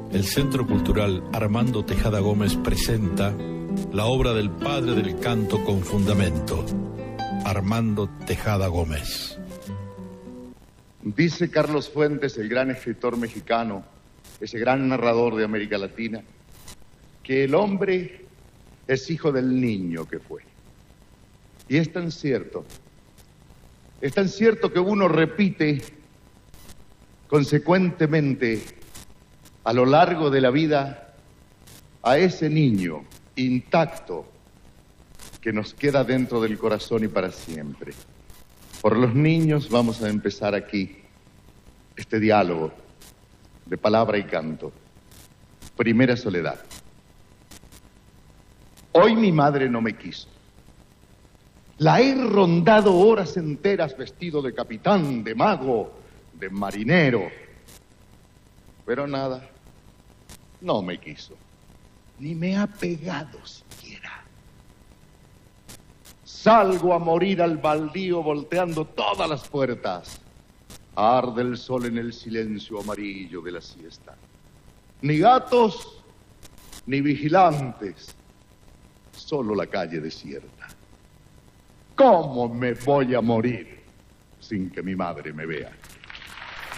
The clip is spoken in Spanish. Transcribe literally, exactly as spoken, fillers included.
el Centro Cultural Armando Tejada Gómez presenta la obra del padre del canto con fundamento, Armando Tejada Gómez. Dice Carlos Fuentes, el gran escritor mexicano, ese gran narrador de América Latina, que el hombre es hijo del niño que fue. Y es tan cierto, es tan cierto que uno repite consecuentemente a lo largo de la vida a ese niño intacto que nos queda dentro del corazón y para siempre. Por los niños vamos a empezar aquí este diálogo de palabra y canto. Primera soledad. Hoy mi madre no me quiso. La he rondado horas enteras vestido de capitán, de mago, de marinero. Pero nada, no me quiso. Ni me ha pegado siquiera. Salgo a morir al baldío volteando todas las puertas. Arde el sol en el silencio amarillo de la siesta. Ni gatos, ni vigilantes. Solo la calle desierta. ¿Cómo me voy a morir sin que mi madre me vea?